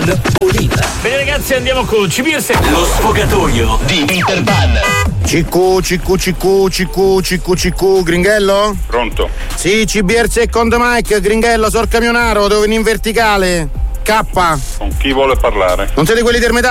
Bene ragazzi, andiamo con CBS. Lo sfogatoio di Peter Pan. CQ, Gringhello? Pronto? Sì, CBRC con the mic, Gringhello, sor camionaro, dove in verticale. K. Con chi vuole parlare? Non siete quelli del